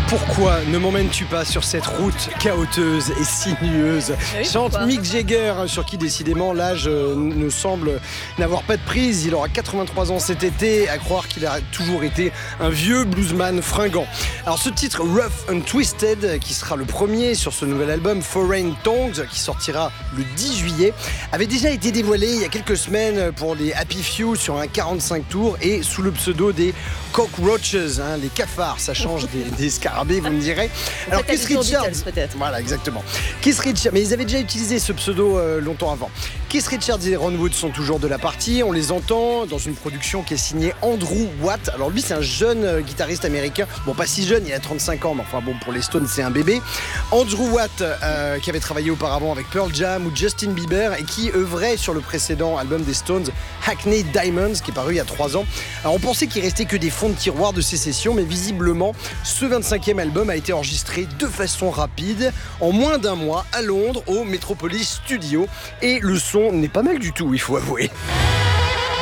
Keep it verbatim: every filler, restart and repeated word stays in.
Pourquoi ne m'emmènes-tu pas sur cette route chaoteuse et sinueuse ? Oui, Chante pourquoi Mick Jagger, sur qui décidément l'âge euh, ne semble n'avoir pas de prise. Il aura quatre-vingt-trois ans cet été, à croire qu'il a toujours été un vieux bluesman fringant. Alors ce titre Rough and Twisted, qui sera le premier sur ce nouvel album Foreign Tongues, qui sortira le dix juillet, avait déjà été dévoilé il y a quelques semaines pour les Happy Few sur un quarante-cinq tours et sous le pseudo des Cockroaches, hein, les cafards. Ça change des, des scarabées, vous me direz. Alors Keith Richards, peut-être. voilà, exactement. Keith Richards, mais ils avaient déjà utilisé ce pseudo euh, longtemps avant. Keith Richards et Ron Wood sont toujours de la partie. On les entend dans une production qui est signée Andrew Watt. Alors lui, c'est un jeune euh, guitariste américain. Bon, pas si jeune, il a trente-cinq ans, mais enfin bon, pour les Stones, c'est un bébé. Andrew Watt, euh, qui avait travaillé auparavant avec Pearl Jam ou Justin Bieber et qui œuvrait sur le précédent album des Stones, Hackney Diamonds, qui est paru il y a trois ans. Alors on pensait qu'il restait que des fonds de tiroir de sécession, mais visiblement, ce vingt-cinquième album a été enregistré de façon rapide, en moins d'un mois, à Londres, au Metropolis Studio. Et le son n'est pas mal du tout, il faut avouer.